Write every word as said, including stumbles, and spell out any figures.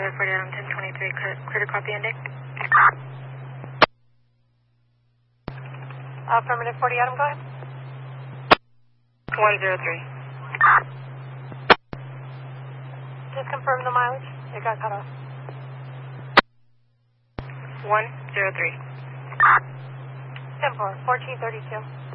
Tyler forty Adam ten twenty-three, clear, clear to copy ending. Affirmative forty Adam, go ahead. one zero three. Just confirm the mileage. It got cut off. one zero three. ten four, fourteen thirty-two.